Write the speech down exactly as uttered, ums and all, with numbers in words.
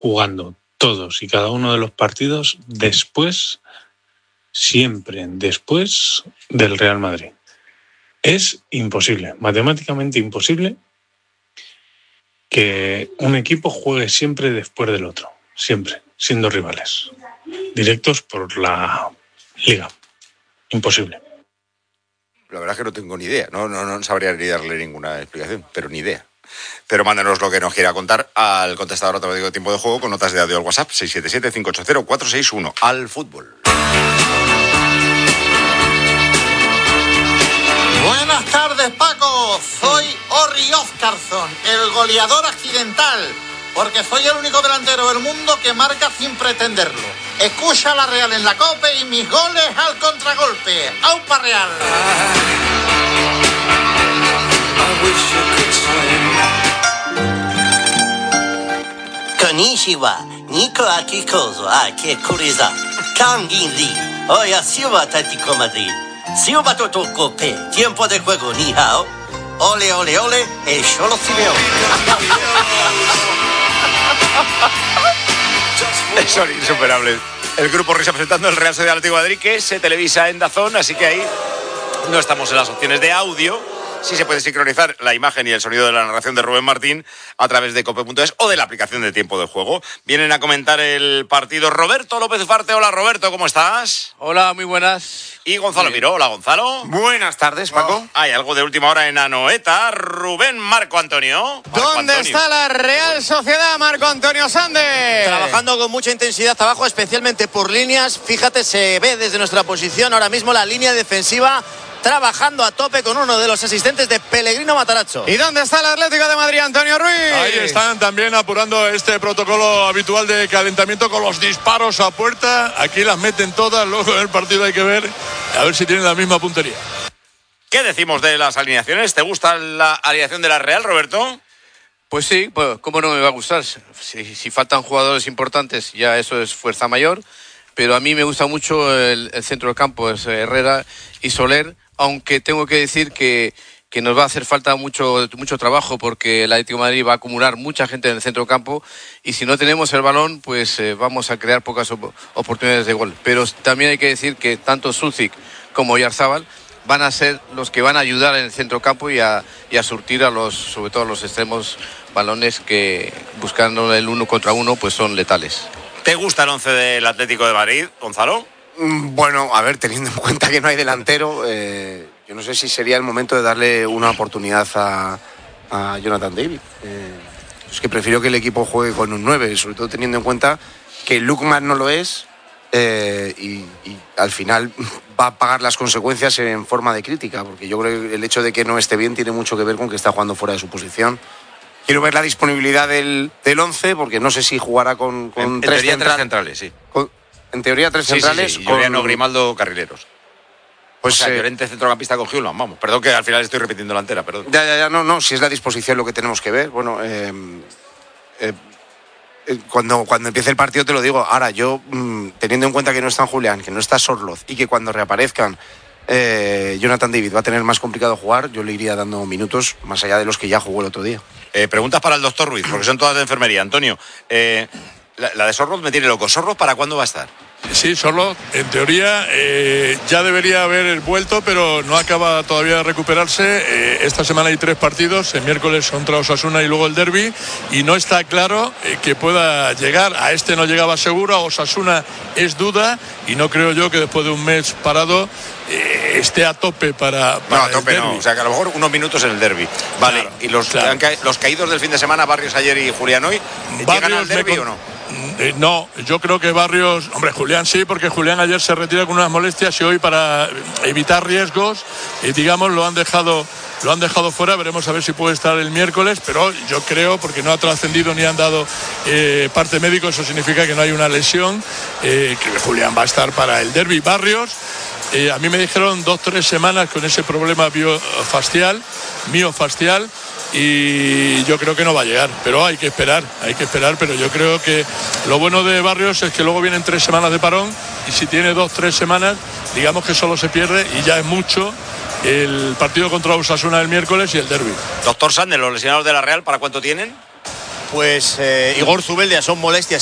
jugando todos y cada uno de los partidos después, siempre después del Real Madrid. Es imposible, matemáticamente imposible, que un equipo juegue siempre después del otro, siempre, siendo rivales, directos por la Liga. Imposible. La verdad es que no tengo ni idea, no, no, no sabría ni darle ninguna explicación, pero ni idea. Pero mándanos lo que nos quiera contar al contestador automático de Tiempo de Juego con notas de audio al WhatsApp seis siete siete, cinco ocho cero, cuatro seis uno. Al fútbol. Buenas tardes, Paco. Soy Orri Oscarsson, el goleador accidental, porque soy el único delantero del mundo que marca sin pretenderlo. Escucha la Real en la Copa y mis goles al contragolpe. ¡Aupa Real! Konnichiwa, Nico Akikozo, aquí Kuriza, Kangin Lee, hoy a Silva Atlético Madrid. Silva Totocope, tiempo de juego, ni hao. Ole, ole, ole, el Cholo Simeone. Son insuperables. El grupo Risa presentando el Real Sociedad Atlético de Madrid, que se televisa en DAZN, así que ahí no estamos en las opciones de audio. Sí se puede sincronizar la imagen y el sonido de la narración de Rubén Martín a través de cope punto es o de la aplicación de Tiempo de Juego. Vienen a comentar el partido Roberto López Ufarte. Hola, Roberto, ¿cómo estás? Hola, muy buenas. Y Gonzalo Miró. Hola, Gonzalo. Buenas tardes, Paco. Oh, hay algo de última hora en Anoeta. Rubén Marco Antonio. Marco ¿Dónde Antonio. está la Real Sociedad, Marco Antonio Sande? Trabajando con mucha intensidad abajo, especialmente por líneas. Fíjate, se ve desde nuestra posición ahora mismo la línea defensiva trabajando a tope con uno de los asistentes de Pellegrino Matarazzo. ¿Y dónde está el Atlético de Madrid, Antonio Ruiz? Ahí están también apurando este protocolo habitual de calentamiento con los disparos a puerta. Aquí las meten todas, luego en el partido hay que ver a ver si tienen la misma puntería. ¿Qué decimos de las alineaciones? ¿Te gusta la alineación de la Real, Roberto? Pues sí, pues cómo no me va a gustar. Si, si faltan jugadores importantes, ya eso es fuerza mayor. Pero a mí me gusta mucho el, el centro del campo, es Herrera y Soler. Aunque tengo que decir que, que nos va a hacer falta mucho, mucho trabajo porque el Atlético de Madrid va a acumular mucha gente en el centro campo y si no tenemos el balón, pues eh, vamos a crear pocas op- oportunidades de gol. Pero también hay que decir que tanto Sucic como Oyarzabal van a ser los que van a ayudar en el centro campo y a, y a surtir a los, sobre todo a los extremos, balones que buscando el uno contra uno pues son letales. ¿Te gusta el once del Atlético de Madrid, Gonzalo? Bueno, a ver, teniendo en cuenta que no hay delantero, eh, yo no sé si sería el momento de darle una oportunidad a, a Jonathan David. Eh, es que prefiero que el equipo juegue con un nueve, sobre todo teniendo en cuenta que Lukman no lo es eh, y, y al final va a pagar las consecuencias en forma de crítica, porque yo creo que el hecho de que no esté bien tiene mucho que ver con que está jugando fuera de su posición. Quiero ver la disponibilidad del, del once, porque no sé si jugará con, con en, tres, en teoría, central, tres centrales, sí. Con, en teoría tres sí, centrales. Sí, sí. Con Lloreno, Grimaldo, Carrileros. Pues, o sea, eh, Llorente centrocampista con Giulman, vamos. Perdón que al final estoy repitiendo la entera, perdón. Ya, ya, ya, no, no, si es la disposición lo que tenemos que ver. Bueno, eh, eh, eh, cuando, cuando empiece el partido te lo digo. Ahora, yo, mmm, teniendo en cuenta que no está Julián, que no está Sorloz y que cuando reaparezcan eh, Jonathan David va a tener más complicado jugar, yo le iría dando minutos más allá de los que ya jugó el otro día. Eh, preguntas para el doctor Ruiz, porque son todas de enfermería. Antonio, eh, la, la de Sorloz me tiene loco. ¿Sorloz para cuándo va a estar? Sí, Sorloz, en teoría, eh, ya debería haber vuelto, pero no acaba todavía de recuperarse. Eh, esta semana hay tres partidos, el miércoles contra Osasuna y luego el derbi, y no está claro eh, que pueda llegar. A este no llegaba seguro, a Osasuna es duda, y no creo yo que después de un mes parado eh, esté a tope para, para No, a tope no, o sea que a lo mejor unos minutos en el derbi. Vale, claro, y los, claro. ca- los caídos del fin de semana, Barrios ayer y Julián hoy, ¿llegan al derbi o no? Eh, no, yo creo que Barrios, hombre, Julián sí, porque Julián ayer se retira con unas molestias y hoy para evitar riesgos, eh, digamos, lo han dejado lo han dejado fuera. Veremos a ver si puede estar el miércoles, pero yo creo, porque no ha trascendido ni han dado eh, parte médico, eso significa que no hay una lesión, eh, que Julián va a estar para el derbi. Barrios, eh, a mí me dijeron dos, tres semanas con ese problema biofascial, miofascial, y yo creo que no va a llegar, pero hay que esperar, hay que esperar, pero yo creo que lo bueno de Barrios es que luego vienen tres semanas de parón y si tiene dos, tres semanas, digamos que solo se pierde y ya es mucho el partido contra Osasuna el miércoles y el derbi. Doctor Sande, ¿los lesionados de la Real para cuánto tienen? pues eh, Igor Zubeldia son molestias